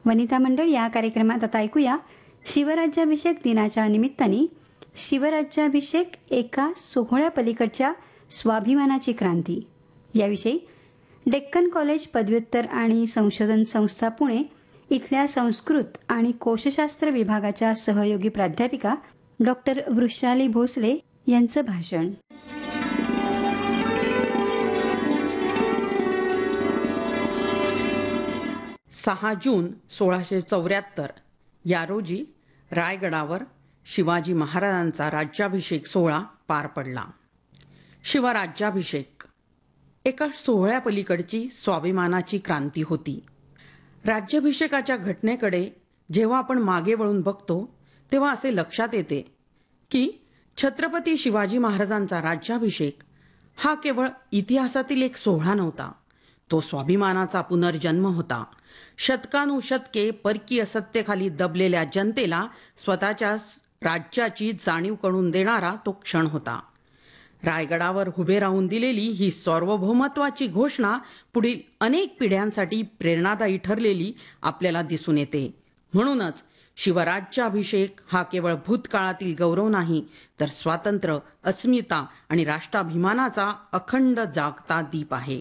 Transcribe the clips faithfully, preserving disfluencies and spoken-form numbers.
वनिता मंडळ या कार्यक्रमात आता ऐकूया शिवराज्याभिषेक दिनाच्या निमित्ताने शिवराज्याभिषेक एका सोहळ्यापलीकडच्या स्वाभिमानाची क्रांती याविषयी डेक्कन कॉलेज पदव्युत्तर आणि संशोधन संस्था पुणे इथल्या संस्कृत आणि कोशशास्त्र विभागाच्या सहयोगी प्राध्यापिका डॉक्टर वृषाली भोसले यांचं भाषण. सहा जून सोळाशे चौऱ्याहत्तर या रोजी रायगडावर शिवाजी महाराजांचा राज्याभिषेक सोहळा पार पडला. शिवराज्याभिषेक एका सोहळ्यापलीकडची स्वाभिमानाची क्रांती होती. राज्याभिषेकाच्या घटनेकडे जेव्हा आपण मागे वळून बघतो तेव्हा असे लक्षात येते की छत्रपती शिवाजी महाराजांचा राज्याभिषेक हा केवळ इतिहासातील एक सोहळा नव्हता. तो स्वाभिमानाचा पुनर्जन्म होता. शतकानुशतके परकीय सत्तेखाली दबलेल्या जनतेला स्वतःच्या राज्याची जाणीव करून देणारा तो क्षण होता. रायगडावर उभे राहून दिलेली ही सार्वभौमत्वाची घोषणा पुढील अनेक पिढ्यांसाठी प्रेरणादायी ठरलेली आपल्याला दिसून येते. म्हणूनच शिवराज्याभिषेक हा केवळ भूतकाळातील गौरव नाही, तर स्वातंत्र्य, अस्मिता आणि राष्ट्राभिमानाचा अखंड जागता दीप आहे.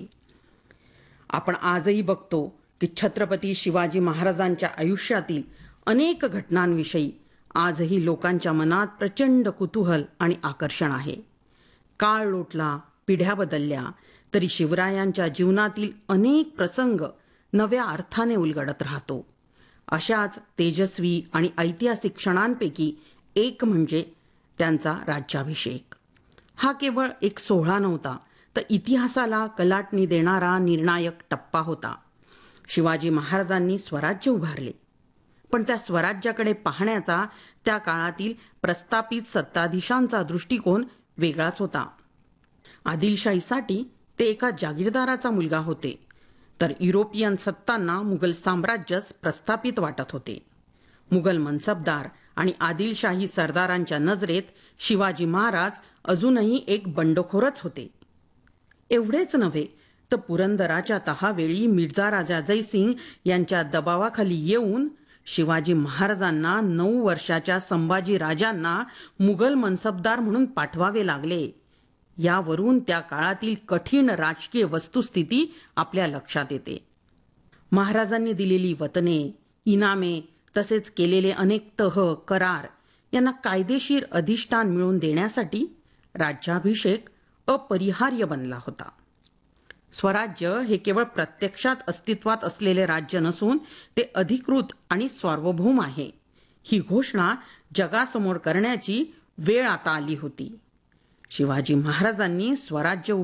आपण आजही बघतो की छत्रपती शिवाजी महाराजांच्या आयुष्यातील अनेक घटनांविषयी आजही लोकांच्या मनात प्रचंड कुतूहल आणि आकर्षण आहे. काळ लोटला, पिढ्या बदलल्या, तरी शिवरायांच्या जीवनातील अनेक प्रसंग नव्या अर्थाने उलगडत राहतो. अशाच तेजस्वी आणि ऐतिहासिक क्षणांपैकी एक म्हणजे त्यांचा राज्याभिषेक. हा केवळ एक सोहळा नव्हता, तर इतिहासाला कलाटणी देणारा निर्णायक टप्पा होता. शिवाजी महाराजांनी स्वराज्य उभारले, पण त्या स्वराज्याकडे पाहण्याचा त्या काळातील प्रस्थापित सत्ताधीशांचा दृष्टिकोन वेगळाच होता. आदिलशाहीसाठी ते एका जागीरदाराचा मुलगा होते, तर युरोपियन सत्तांना मुघल साम्राज्यच प्रस्थापित वाटत होते. मुघल मनसबदार आणि आदिलशाही सरदारांच्या नजरेत शिवाजी महाराज अजूनही एक बंडखोरच होते. एवढेच नव्हे तर पुरंदराच्या तहावेळी मिर्झा राजा जयसिंग यांच्या दबावाखाली येऊन शिवाजी महाराजांना नऊ वर्षाच्या संभाजी राजांना मुघल मनसबदार म्हणून पाठवावे लागले. यावरून त्या काळातील कठीण राजकीय वस्तुस्थिती आपल्या लक्षात येते. महाराजांनी दिलेली वतने, इनामे तसेच केलेले अनेक तह, करार यांना कायदेशीर अधिष्ठान मिळवून देण्यासाठी राज्याभिषेक अपरिहार्य बनला होता. स्वराज्य हे केवळ प्रत्यक्षात अस्तित्वात असलेले राज्य नसून ते अधिकृत आणि सार्वभौम आहे. ही घोषणा जगासमोर करण्याची वेळ आता आली होती. शिवाजी महाराजांनी स्वराज्य